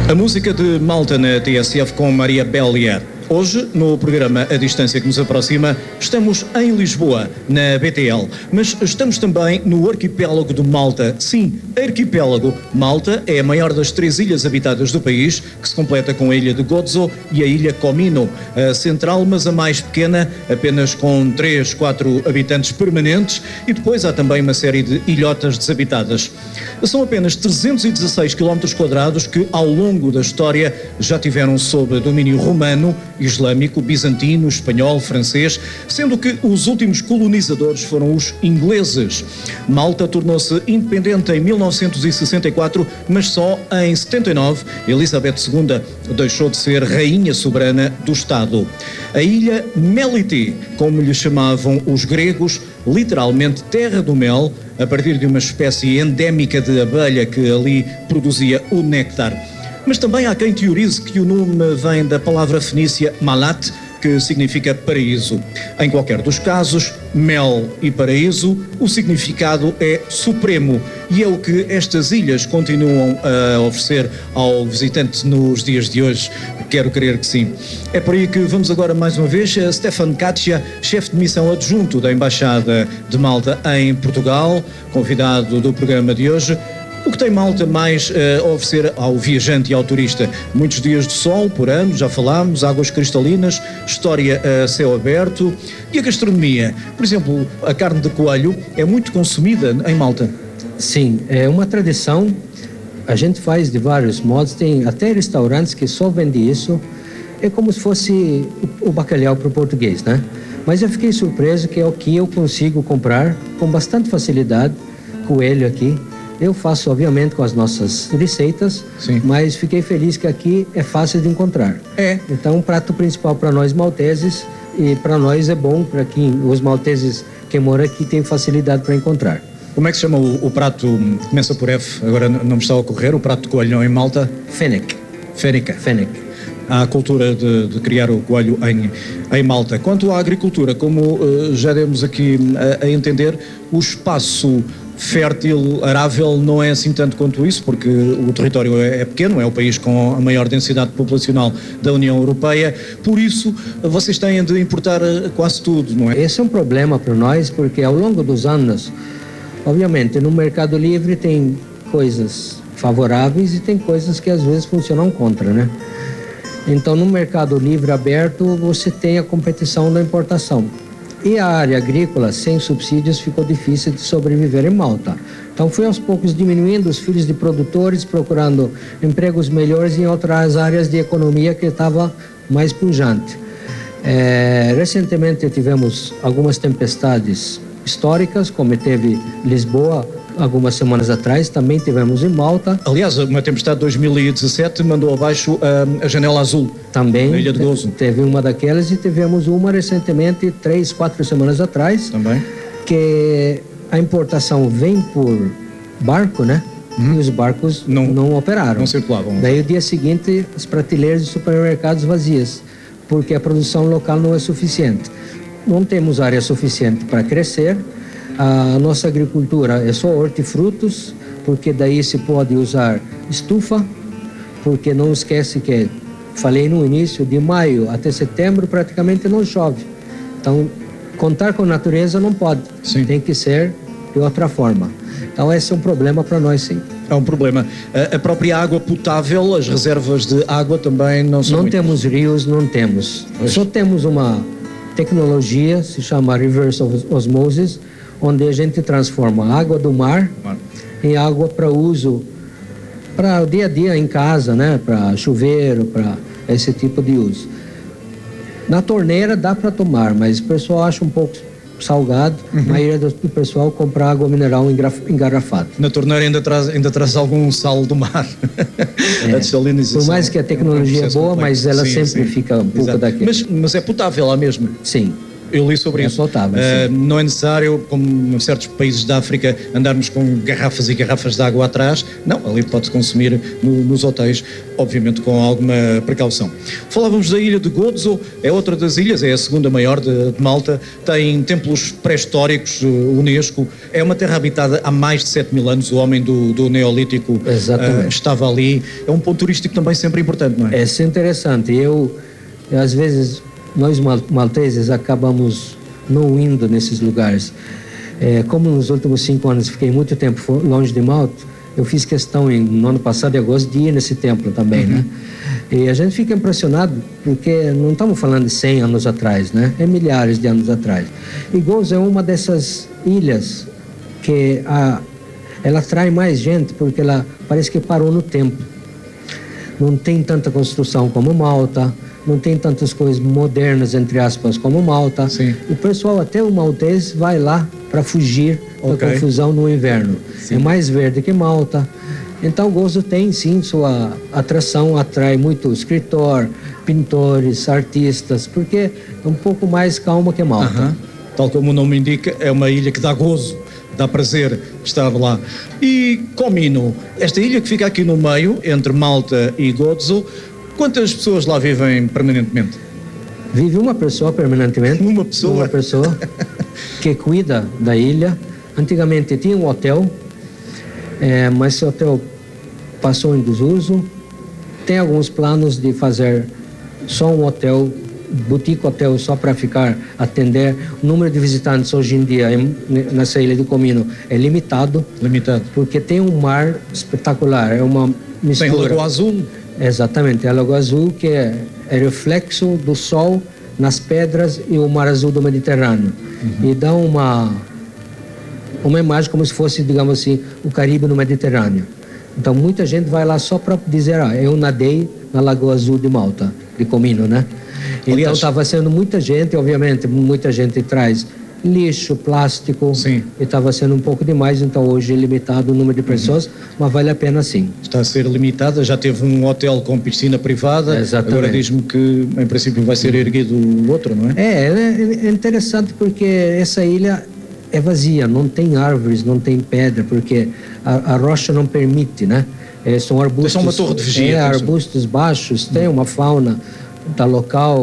A música de Malta na TSF com Maria Bélia. Hoje, no programa A Distância que nos aproxima, estamos em Lisboa, na BTL, mas estamos também no arquipélago de Malta. Sim, arquipélago. Malta é a maior das 3 ilhas habitadas do país, que se completa com a ilha de Gozo e a ilha Comino, a central, mas a mais pequena, apenas com 3, 4 habitantes permanentes, e depois há também uma série de ilhotas desabitadas. São apenas 316 km² que, ao longo da história, já tiveram sob domínio romano, islâmico, bizantino, espanhol, francês, sendo que os últimos colonizadores foram os ingleses. Malta tornou-se independente em 1964, mas só em 79 Elizabeth II deixou de ser rainha soberana do Estado. A ilha Meliti, como lhe chamavam os gregos, literalmente terra do mel, a partir de uma espécie endémica de abelha que ali produzia o néctar. Mas também há quem teorize que o nome vem da palavra fenícia malat, que significa paraíso. Em qualquer dos casos, mel e paraíso, o significado é supremo e é o que estas ilhas continuam a oferecer ao visitante nos dias de hoje. Quero crer que sim. É por aí que vamos agora mais uma vez a Stefan Katia, chefe de missão adjunto da Embaixada de Malta em Portugal, convidado do programa de hoje. O que tem Malta mais a oferecer ao viajante e ao turista? Muitos dias de sol por ano, já falámos, águas cristalinas, história a céu aberto e a gastronomia. Por exemplo, a carne de coelho é muito consumida em Malta. Sim, é uma tradição, a gente faz de vários modos, tem até restaurantes que só vendem isso, é como se fosse o bacalhau para o português, né? Mas eu fiquei surpreso que é o que eu consigo comprar com bastante facilidade, coelho aqui. Eu faço, obviamente, com as nossas receitas, sim, mas fiquei feliz que aqui é fácil de encontrar. Então, um prato principal para nós malteses, e para nós é bom, para quem os malteses que moram aqui têm facilidade para encontrar. Como é que se chama o prato, começa por F, agora não me está a ocorrer, o prato de coelho em Malta? Fennec. Fennec. Há a cultura de criar o coelho em Malta. Quanto à agricultura, como já demos aqui a entender, o espaço fértil, arável, não é assim tanto quanto isso, porque o território é pequeno, é o país com a maior densidade populacional da União Europeia, por isso vocês têm de importar quase tudo, não é? Esse é um problema para nós, porque ao longo dos anos, obviamente, no mercado livre tem coisas favoráveis e tem coisas que às vezes funcionam contra, né? Então, no mercado livre aberto, você tem a competição da importação. E a área agrícola, sem subsídios, ficou difícil de sobreviver em Malta. Então, foi aos poucos diminuindo os filhos de produtores, procurando empregos melhores em outras áreas de economia que estava mais pujante. Recentemente tivemos algumas tempestades históricas, como teve Lisboa algumas semanas atrás, também tivemos em Malta. Aliás, uma tempestade de 2017 mandou abaixo a Janela Azul, também, na Ilha de Gozo. Teve uma daquelas e tivemos uma recentemente, 3, 4 semanas atrás, também, que a importação vem por barco, né? E os barcos não operaram. Não circulavam. Daí o dia seguinte, as prateleiras de supermercados vazias, porque a produção local não é suficiente. Não temos área suficiente para crescer. A nossa agricultura é só hortifrutos, porque daí se pode usar estufa, porque não esquece que, falei no início, de maio até setembro praticamente não chove. Então, contar com a natureza não pode, sim, tem que ser de outra forma. Então, esse é um problema para nós, sim. É um problema. A própria água potável, as reservas de água também não são. Não temos rios, não temos. Só temos uma tecnologia, se chama reverse osmosis, onde a gente transforma a água do mar em água para uso, para o dia a dia em casa, né? Para chuveiro, para esse tipo de uso. Na torneira dá para tomar, mas o pessoal acha um pouco salgado. A maioria do pessoal compra água mineral engarrafada. Na torneira ainda traz algum sal do mar. A desalinização. Por mais que a tecnologia é boa, mas ela sempre fica um pouco daquele. Mas é potável lá mesmo? Sim. Eu li sobre isso. Saudável, não é necessário, como em certos países da África, andarmos com garrafas e garrafas de água atrás. Não, ali pode-se consumir nos hotéis, obviamente com alguma precaução. Falávamos da ilha de Gozo, é outra das ilhas, é a segunda maior de Malta, tem templos pré-históricos, Unesco, é uma terra habitada há mais de 7 mil anos, o homem do Neolítico estava ali. É um ponto turístico também sempre importante, não é? É interessante. Às vezes, nós malteses acabamos não indo nesses lugares. Como nos últimos 5 anos fiquei muito tempo longe de Malta, eu fiz questão no ano passado, em agosto, de ir nesse templo também, né? E a gente fica impressionado porque não estamos falando de 100 anos atrás, né? É milhares de anos atrás. E Gozo é uma dessas ilhas que ela atrai mais gente porque ela parece que parou no tempo. Não tem tanta construção como Malta, não tem tantas coisas modernas, entre aspas, como Malta. Sim. O pessoal, até o maltês, vai lá para fugir da confusão no inverno. Sim. É mais verde que Malta. Então, Gozo tem, sim, sua atração, atrai muito escritor, pintores, artistas, porque é um pouco mais calma que Malta. Tal como o nome indica, é uma ilha que dá gozo, dá prazer estar lá. E Comino, esta ilha que fica aqui no meio, entre Malta e Gozo, quantas pessoas lá vivem permanentemente? Vive uma pessoa permanentemente. Uma pessoa? Uma pessoa que cuida da ilha. Antigamente tinha um hotel, mas esse hotel passou em desuso. Tem alguns planos de fazer só um hotel, boutique hotel, só para atender. O número de visitantes hoje em dia nessa ilha de Comino é limitado. Porque tem um mar espetacular, é uma mistura. Tem Lagoa Azul. Exatamente, a Lagoa Azul, que é reflexo do sol nas pedras e o mar azul do Mediterrâneo. E dá uma imagem como se fosse, digamos assim, o Caribe no Mediterrâneo. Então muita gente vai lá só para dizer, eu nadei na Lagoa Azul de Malta, de Comino, né? Então estava sendo muita gente, obviamente, muita gente traz lixo, plástico. Sim. E estava sendo um pouco demais, então hoje é limitado o número de pessoas, mas vale a pena sim. Está a ser limitada, já teve um hotel com piscina privada. Exatamente. Agora diz-me que em princípio vai ser erguido outro, não é? É interessante porque essa ilha é vazia, não tem árvores, não tem pedra, porque a rocha não permite, né? São arbustos. São uma torre de vigia. Arbustos baixos, tem uma fauna da local,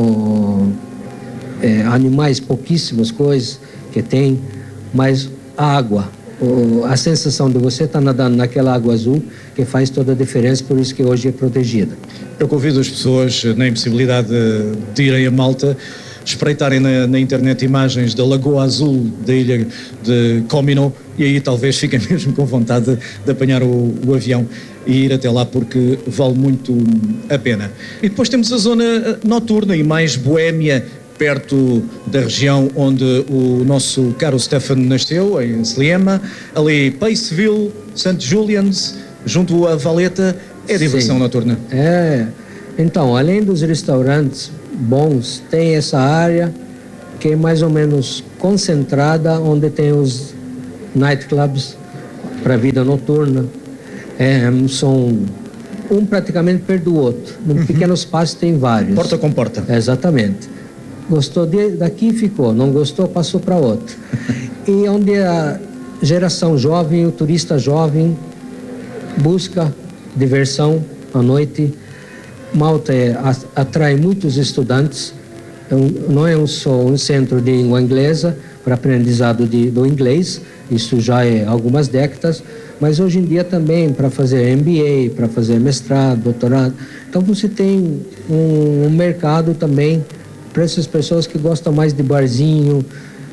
animais, pouquíssimas coisas que tem, mas a água, a sensação de você estar nadando naquela água azul que faz toda a diferença, por isso que hoje é protegida. Eu convido as pessoas, na impossibilidade de irem a Malta, espreitarem na internet imagens da Lagoa Azul da ilha de Comino e aí talvez fiquem mesmo com vontade de apanhar o avião e ir até lá porque vale muito a pena. E depois temos a zona noturna e mais boémia, perto da região onde o nosso caro Stefan nasceu, em Sliema, ali Paceville, St. Julian's, junto a Valeta, é diversão noturna. Então, além dos restaurantes bons, tem essa área que é mais ou menos concentrada, onde tem os nightclubs para a vida noturna. São um praticamente perto do outro. Num pequeno espaço tem vários. Porta com porta. Exatamente. Gostou daqui, ficou. Não gostou, passou para outro. E onde a geração jovem, o turista jovem, busca diversão à noite. Malta atrai muitos estudantes. Não é só um centro de língua inglesa para aprendizado do inglês, isso já é algumas décadas, mas hoje em dia também para fazer MBA, para fazer mestrado, doutorado. Então você tem um mercado também para essas pessoas que gostam mais de barzinho,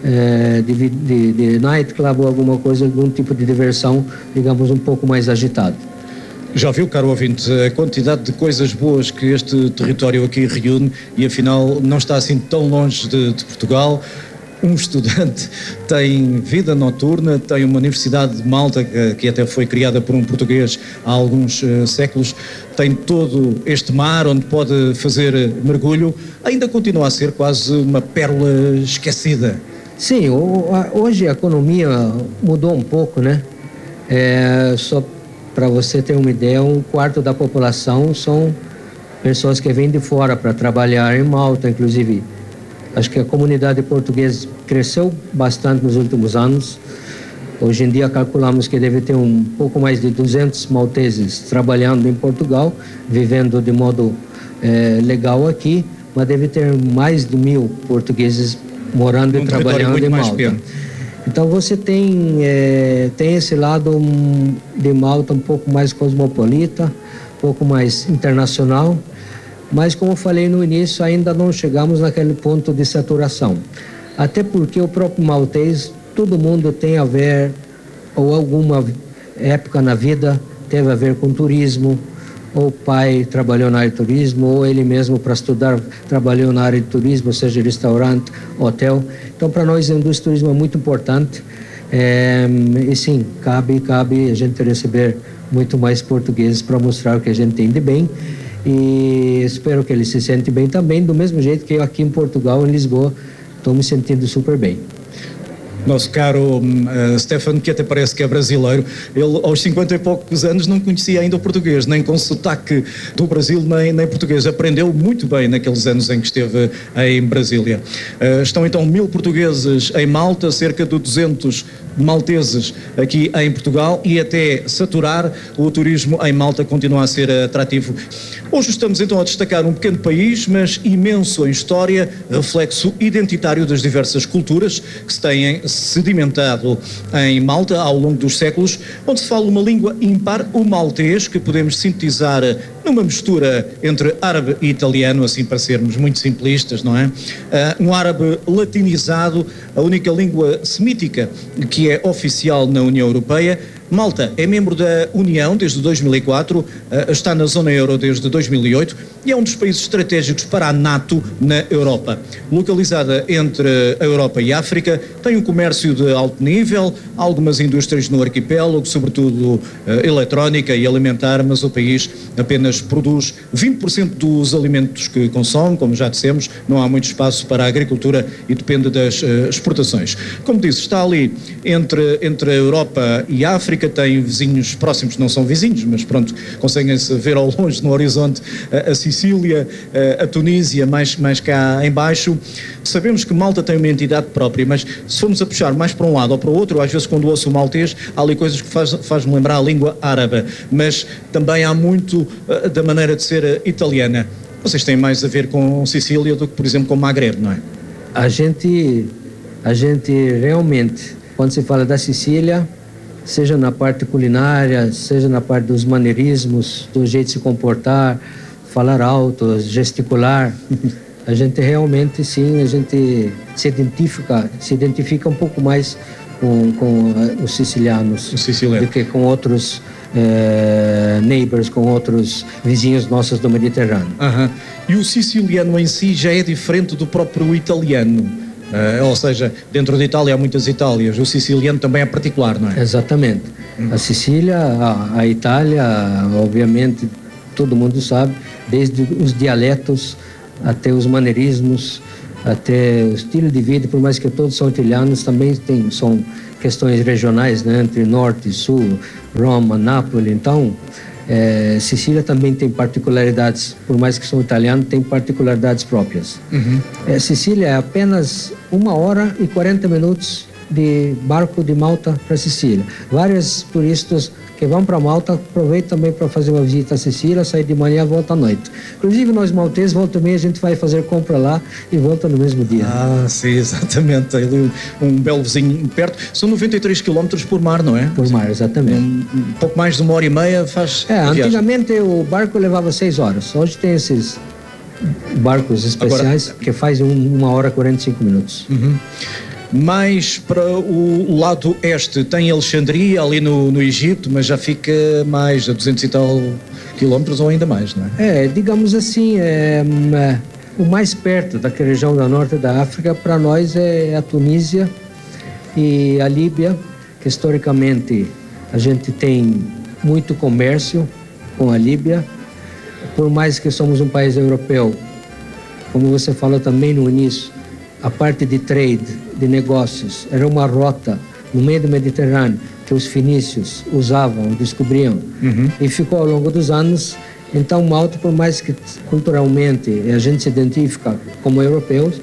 de nightclub ou alguma coisa, algum tipo de diversão, digamos, um pouco mais agitado. Já viu, caro ouvinte, a quantidade de coisas boas que este território aqui reúne e afinal não está assim tão longe de Portugal. Um estudante tem vida noturna, tem uma Universidade de Malta que até foi criada por um português há alguns séculos, tem todo este mar onde pode fazer mergulho, ainda continua a ser quase uma pérola esquecida. Sim, hoje a economia mudou um pouco, né? Só para você ter uma ideia, 1/4 da população são pessoas que vêm de fora para trabalhar em Malta, inclusive Acho que a comunidade portuguesa cresceu bastante nos últimos anos. Hoje em dia calculamos que deve ter um pouco mais de 200 malteses trabalhando em Portugal, vivendo de modo legal aqui, mas deve ter mais de 1.000 portugueses morando e trabalhando em Malta. Então você tem esse lado de Malta um pouco mais cosmopolita, um pouco mais internacional, mas como eu falei no início, ainda não chegamos naquele ponto de saturação. Até porque o próprio maltês, todo mundo tem a ver, ou alguma época na vida teve a ver com turismo, ou o pai trabalhou na área de turismo, ou ele mesmo para estudar trabalhou na área de turismo, ou seja, restaurante, hotel. Então para nós a indústria do turismo é muito importante, e sim, cabe a gente receber muito mais portugueses para mostrar o que a gente tem de bem, e espero que eles se sentem bem também, do mesmo jeito que eu aqui em Portugal, em Lisboa, estou me sentindo super bem. Nosso caro Stefano, que até parece que é brasileiro, ele aos 50 e poucos anos não conhecia ainda o português, nem com sotaque do Brasil, nem português. Aprendeu muito bem naqueles anos em que esteve em Brasília. Estão então 1.000 portugueses em Malta, cerca de 200 malteses aqui em Portugal, e até saturar, o turismo em Malta continua a ser atrativo. Hoje estamos então a destacar um pequeno país, mas imenso em história, reflexo identitário das diversas culturas que se têm sedimentado em Malta ao longo dos séculos, onde se fala uma língua ímpar, o maltês, que podemos sintetizar numa mistura entre árabe e italiano, assim para sermos muito simplistas, não é? Um árabe latinizado, a única língua semítica que é oficial na União Europeia. Malta é membro da União desde 2004, está na zona euro desde 2008 e é um dos países estratégicos para a NATO na Europa. Localizada entre a Europa e a África, tem um comércio de alto nível, algumas indústrias no arquipélago, sobretudo eletrónica e alimentar, mas o país apenas produz 20% dos alimentos que consome, como já dissemos, não há muito espaço para a agricultura e depende das exportações. Como disse, está ali entre a Europa e a África, tem vizinhos próximos, não são vizinhos, mas pronto, conseguem-se ver ao longe no horizonte a Sicília, a Tunísia, mais cá em baixo. Sabemos que Malta tem uma entidade própria, mas se formos a puxar mais para um lado ou para o outro, às vezes quando ouço o maltês, há ali coisas que faz-me lembrar a língua árabe, mas também há muito da maneira de ser italiana. Vocês têm mais a ver com Sicília do que, por exemplo, com Maghreb, não é? A gente realmente, quando se fala da Sicília, seja na parte culinária, seja na parte dos maneirismos, do jeito de se comportar, falar alto, gesticular, a gente realmente, sim, a gente se identifica um pouco mais com os sicilianos do que com outros neighbors, com outros vizinhos nossos do Mediterrâneo. E o siciliano em si já é diferente do próprio italiano? Ou seja, dentro da Itália há muitas Itálias, o siciliano também é particular, não é? Exatamente. A Sicília, a Itália, obviamente, todo mundo sabe, desde os dialetos até os maneirismos, até o estilo de vida, por mais que todos são italianos, também são questões regionais, né? Entre norte e sul, Roma, Nápoles. Então, Sicília também tem particularidades, por mais que são italianos, tem particularidades próprias. Sicília é apenas 1h40 de barco de Malta para Sicília. Vários turistas que vão para Malta aproveitam também para fazer uma visita a Sicília, sair de manhã e volta à noite. Inclusive nós malteses, volta e meia, a gente vai fazer compra lá e volta no mesmo dia. Sim, exatamente. Tem ali um belo vizinho perto. São 93 km por mar, não é? Por mar, exatamente. Um pouco mais de 1h30 faz. Antigamente o barco levava 6 horas. Hoje tem esses barcos especiais que fazem 1h45. Mais para o lado este tem Alexandria, ali no Egito, mas já fica mais a 200 e tal quilómetros ou ainda mais, não é? Digamos assim, o mais perto daquela região da norte da África para nós é a Tunísia e a Líbia, que historicamente a gente tem muito comércio com a Líbia, por mais que somos um país europeu, como você falou também no início, a parte de trade, de negócios, era uma rota no meio do Mediterrâneo que os fenícios usavam, descobriam, e ficou ao longo dos anos. Então Malta, por mais que culturalmente a gente se identifica como europeus,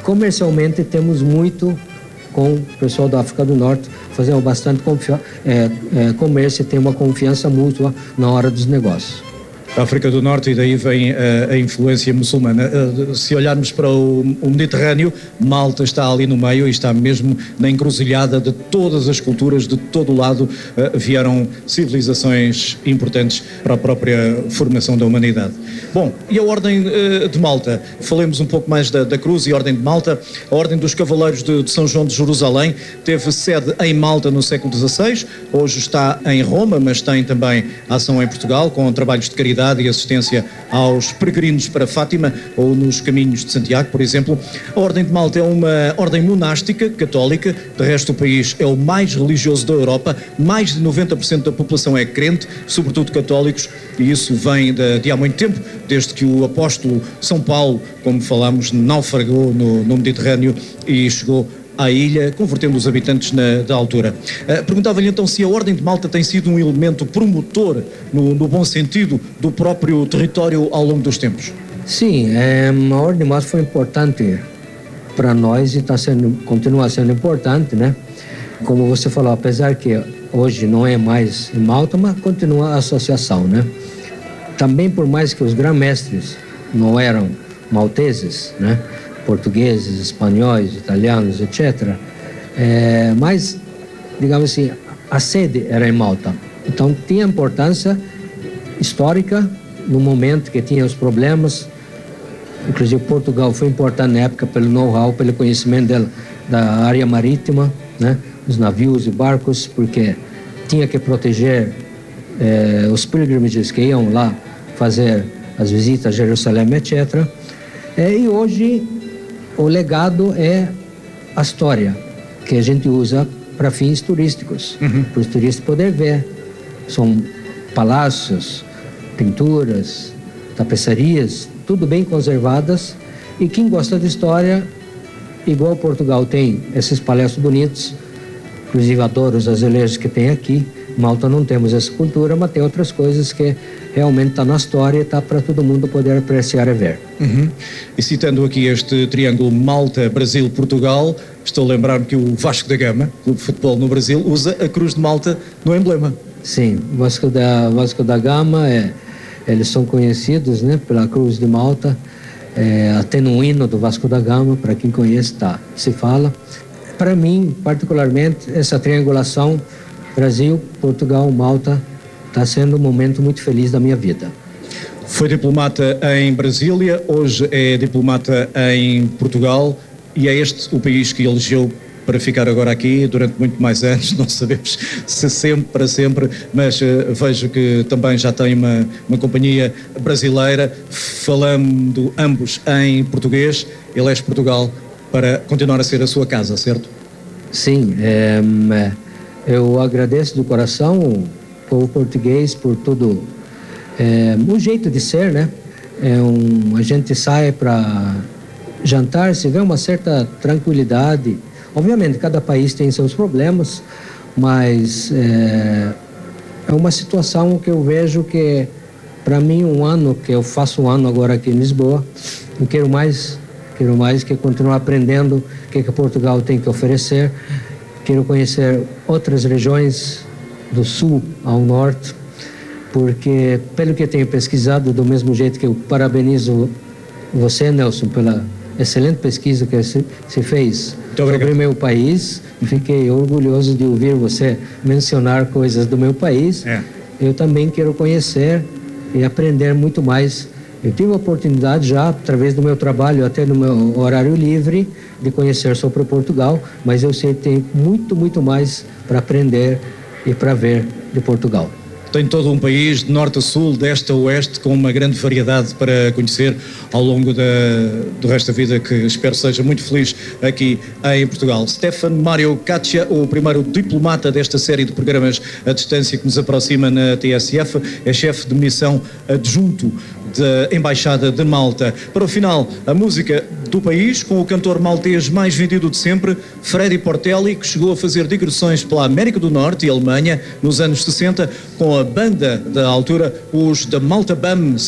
comercialmente temos muito com o pessoal da África do Norte, fazemos bastante comércio e tem uma confiança mútua na hora dos negócios. A África do Norte, e daí vem a influência muçulmana. Se olharmos para o Mediterrâneo, Malta está ali no meio e está mesmo na encruzilhada de todas as culturas, de todo o lado vieram civilizações importantes para a própria formação da humanidade. Bom, e a Ordem de Malta? Falemos um pouco mais da Cruz e a Ordem de Malta. A Ordem dos Cavaleiros de São João de Jerusalém teve sede em Malta no século XVI, hoje está em Roma, mas tem também ação em Portugal, com trabalhos de caridade e assistência aos peregrinos para Fátima ou nos caminhos de Santiago, por exemplo. A Ordem de Malta é uma ordem monástica, católica, de resto o país é o mais religioso da Europa, mais de 90% da população é crente, sobretudo católicos, e isso vem de há muito tempo, desde que o apóstolo São Paulo, como falámos, naufragou no Mediterrâneo e chegou à ilha, convertendo os habitantes da altura. Perguntava-lhe então se a Ordem de Malta tem sido um elemento promotor, no bom sentido, do próprio território ao longo dos tempos. Sim, a Ordem de Malta foi importante para nós e continua sendo importante, né? Como você falou, apesar que hoje não é mais em Malta, mas continua a associação, né? Também por mais que os grã-mestres não eram malteses, né? Portugueses, espanhóis, italianos, etc. Mas, digamos assim, a sede era em Malta. Então, tinha importância histórica no momento que tinha os problemas. Inclusive, Portugal foi importante na época pelo know-how, pelo conhecimento da área marítima, né? Os navios e barcos, porque tinha que proteger os pilgrimages que iam lá fazer as visitas a Jerusalém, etc. E hoje o legado é a história que a gente usa para fins turísticos, para os turistas poderem ver. São palácios, pinturas, tapeçarias, tudo bem conservadas, e quem gosta de história, igual Portugal tem esses palácios bonitos, inclusive adoro os azulejos que tem aqui. Malta não temos essa cultura, mas tem outras coisas que realmente está na história e está para todo mundo poder apreciar e ver. E citando aqui este triângulo Malta, Brasil, Portugal, estou a lembrar-me que o Vasco da Gama, clube de futebol no Brasil, usa a Cruz de Malta no emblema. Sim, Vasco da Gama, eles são conhecidos, né, pela Cruz de Malta, até no hino do Vasco da Gama, para quem conhece, se fala. Para mim, particularmente, essa triangulação Brasil, Portugal, Malta, está sendo um momento muito feliz da minha vida. Foi diplomata em Brasília, hoje é diplomata em Portugal, e é este o país que elegeu para ficar agora aqui durante muito mais anos, não sabemos se sempre, para sempre, mas vejo que também já tem uma companhia brasileira, falando ambos em português. Ele é de Portugal para continuar a ser a sua casa, certo? Sim, eu agradeço do coração o povo português por todo o jeito de ser, né? A gente sai para jantar, se vê uma certa tranquilidade. Obviamente, cada país tem seus problemas, mas é uma situação que eu vejo que, para mim, que eu faço um ano agora aqui em Lisboa, eu quero mais que continuar aprendendo o que Portugal tem que oferecer. Quero conhecer outras regiões do sul ao norte, porque, pelo que tenho pesquisado, do mesmo jeito que eu parabenizo você, Nelson, pela excelente pesquisa que se fez sobre o meu país, fiquei orgulhoso de ouvir você mencionar coisas do meu país. Eu também quero conhecer e aprender muito mais. Eu tive a oportunidade já, através do meu trabalho, até no meu horário livre, de conhecer sobre Portugal, mas eu sei que tem muito, muito mais para aprender e para ver de Portugal. Tem todo um país, de norte a sul, de este a oeste, com uma grande variedade para conhecer ao longo do resto da vida, que espero seja muito feliz aqui em Portugal. Stefan Mário Caccia, o primeiro diplomata desta série de programas à distância que nos aproxima na TSF, é chefe de missão adjunto da Embaixada de Malta. Para o final, a música do país, com o cantor maltês mais vendido de sempre, Freddy Portelli, que chegou a fazer digressões pela América do Norte e Alemanha nos anos 60, com a banda da altura, os The Malta Bums.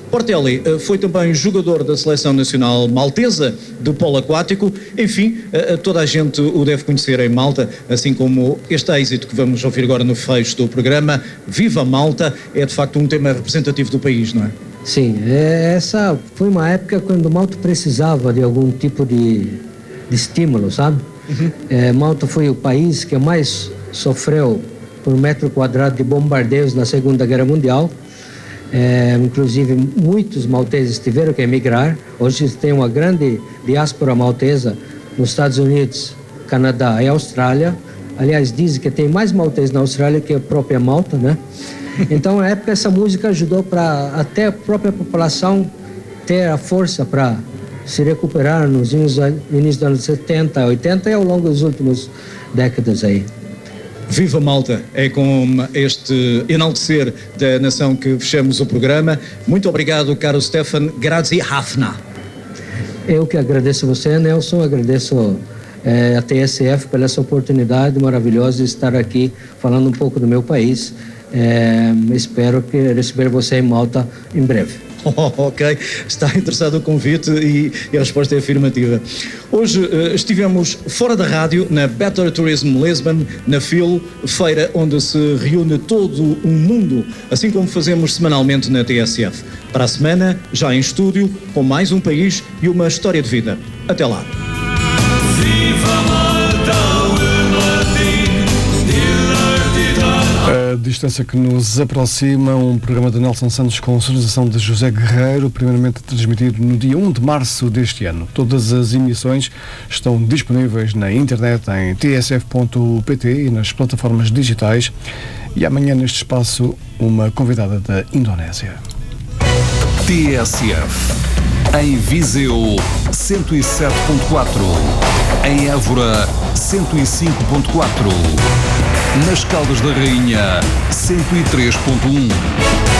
Portelli foi também jogador da Seleção Nacional Maltesa de polo aquático. Enfim, toda a gente o deve conhecer em Malta, assim como este êxito que vamos ouvir agora no fecho do programa, Viva Malta, é de facto um tema representativo do país, não é? Sim, essa foi uma época quando Malta precisava de algum tipo de estímulo, sabe? Malta foi o país que mais sofreu por metro quadrado de bombardeios na Segunda Guerra Mundial. Inclusive, muitos malteses tiveram que emigrar. Hoje tem uma grande diáspora maltesa nos Estados Unidos, Canadá e Austrália. Aliás, dizem que tem mais malteses na Austrália que a própria Malta, né? Então, na época, essa música ajudou para até a própria população ter a força para se recuperar nos início dos anos 70, 80 e ao longo das últimas décadas aí. Viva Malta, é com este enaltecer da nação que fechamos o programa. Muito obrigado, caro Stefan. Grazie Hafna. Eu que agradeço a você, Nelson, agradeço a TSF pela essa oportunidade maravilhosa de estar aqui falando um pouco do meu país. Espero que receber você em Malta em breve. Ok, está interessado o convite e a resposta é afirmativa. Hoje estivemos fora da rádio, na Better Tourism Lisbon, na FIL, feira onde se reúne todo um mundo, assim como fazemos semanalmente na TSF. Para a semana, já em estúdio, com mais um país e uma história de vida. Até lá. A distância que nos aproxima, um programa de Nelson Santos com sonorização de José Guerreiro, primeiramente transmitido no dia 1 de março deste ano. Todas as emissões estão disponíveis na internet em tsf.pt e nas plataformas digitais. E amanhã neste espaço, uma convidada da Indonésia. TSF em Viseu 107.4, em Évora 105.4, nas Caldas da Rainha 103.1.